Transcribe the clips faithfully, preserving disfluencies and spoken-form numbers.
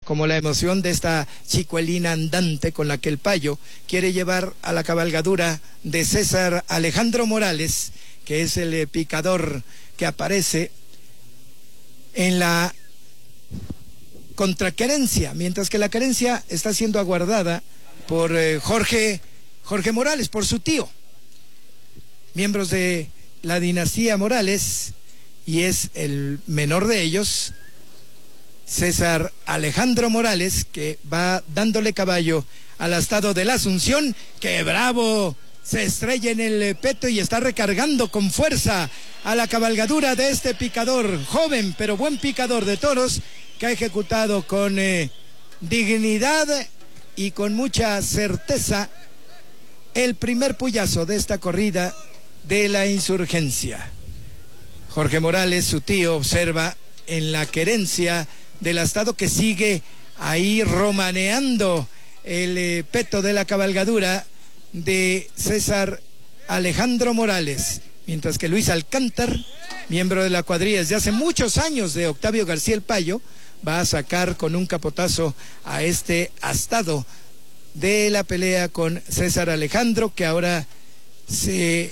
como la emoción de esta chicuelina andante con la que el Payo quiere llevar a la cabalgadura de César Alejandro Morales, que es el picador que aparece en la contraquerencia, mientras que la querencia está siendo aguardada por eh, Jorge, Jorge Morales, por su tío, miembros de la dinastía Morales, y es el menor de ellos, César Alejandro Morales, que va dándole caballo al astado de la Asunción, que bravo se estrella en el peto y está recargando con fuerza a la cabalgadura de este picador, joven pero buen picador de toros, que ha ejecutado con eh, dignidad y con mucha certeza el primer puyazo de esta corrida de la insurgencia. Jorge Morales, su tío, observa en la querencia del astado que sigue ahí romaneando el eh, peto de la cabalgadura de César Alejandro Morales, mientras que Luis Alcántar, miembro de la cuadrilla desde hace muchos años de Octavio García el Payo, va a sacar con un capotazo a este astado de la pelea con César Alejandro, que ahora se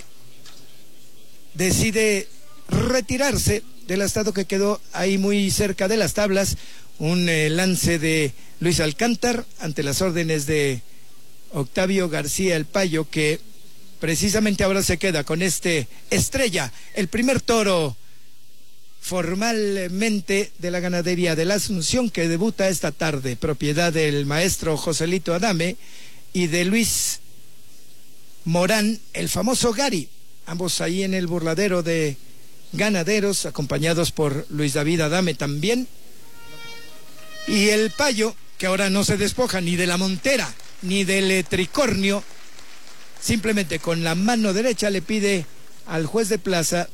decide retirarse del astado que quedó ahí muy cerca de las tablas. Un eh, lance de Luis Alcántar ante las órdenes de Octavio García el Payo, que precisamente ahora se queda con este Estrella, el primer toro formalmente de la ganadería de la Asunción, que debuta esta tarde, propiedad del maestro Joselito Adame y de Luis Morán, el famoso Gary, ambos ahí en el burladero de ganaderos, acompañados por Luis David Adame también. Y el Payo, que ahora no se despoja ni de la montera ni del tricornio, simplemente con la mano derecha le pide al juez de plaza,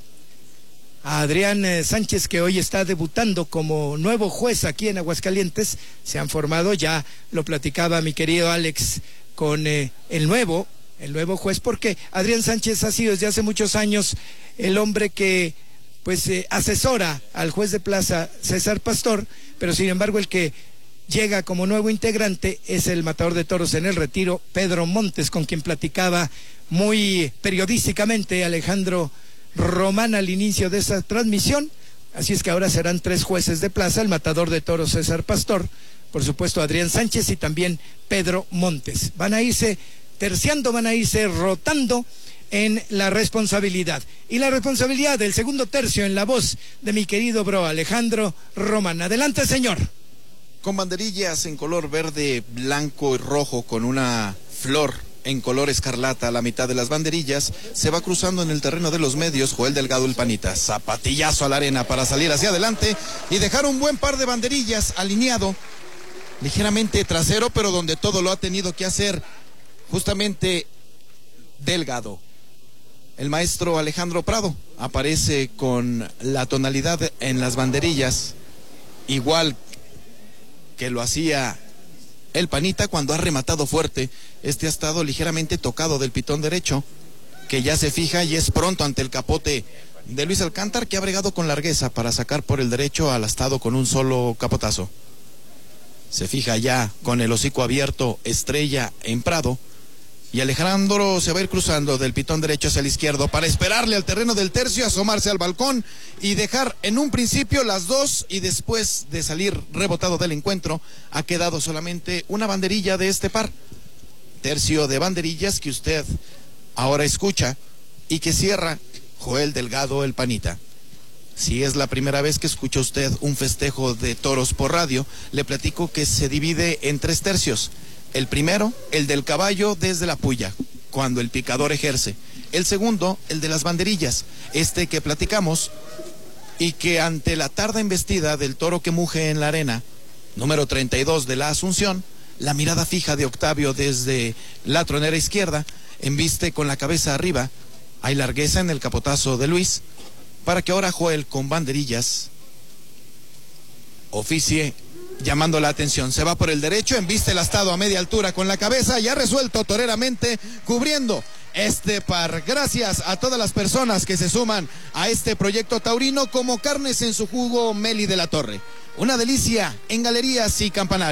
a Adrián eh, Sánchez, que hoy está debutando como nuevo juez aquí en Aguascalientes. Se han formado, ya lo platicaba mi querido Alex, con eh, el nuevo, el nuevo juez, porque Adrián Sánchez ha sido desde hace muchos años el hombre que pues eh, asesora al juez de plaza César Pastor, pero sin embargo el que llega como nuevo integrante es el matador de toros en el retiro, Pedro Montes, con quien platicaba muy periodísticamente Alejandro Román al inicio de esa transmisión. Así es que ahora serán tres jueces de plaza, el matador de toros César Pastor, por supuesto Adrián Sánchez y también Pedro Montes. Van a irse terciando, van a irse rotando en la responsabilidad. Y la responsabilidad del segundo tercio en la voz de mi querido bro Alejandro Román. Adelante, señor. Con banderillas en color verde, blanco y rojo, con una flor en color escarlata a la mitad de las banderillas, se va cruzando en el terreno de los medios Joel Delgado el Panita. Zapatillazo a la arena para salir hacia adelante y dejar un buen par de banderillas alineado, ligeramente trasero, pero donde todo lo ha tenido que hacer justamente Delgado. El maestro Alejandro Prado aparece con la tonalidad en las banderillas, igual que lo hacía el Panita cuando ha rematado fuerte. Este ha estado ligeramente tocado del pitón derecho, que ya se fija y es pronto ante el capote de Luis Alcántar, que ha bregado con largueza para sacar por el derecho al astado con un solo capotazo. Se fija ya con el hocico abierto Estrella en Prado, y Alejandro se va a ir cruzando del pitón derecho hacia el izquierdo para esperarle al terreno del tercio, asomarse al balcón y dejar en un principio las dos, y después de salir rebotado del encuentro ha quedado solamente una banderilla de este par. Tercio de banderillas que usted ahora escucha y que cierra Joel Delgado el Panita. Si es la primera vez que escucha usted un festejo de toros por radio, le platico que se divide en tres tercios. El primero, el del caballo desde la puya, cuando el picador ejerce. El segundo, el de las banderillas, este que platicamos, y que ante la tarda embestida del toro que muge en la arena, número treinta y dos de la Asunción, la mirada fija de Octavio desde la tronera izquierda, embiste con la cabeza arriba. Hay largueza en el capotazo de Luis, para que ahora Joel con banderillas oficie llamando la atención. Se va por el derecho, embiste el astado a media altura con la cabeza, ya resuelto toreramente, cubriendo este par. Gracias a todas las personas que se suman a este proyecto taurino, como Carnes en su Jugo Meli de la Torre. Una delicia en galerías y campanarios.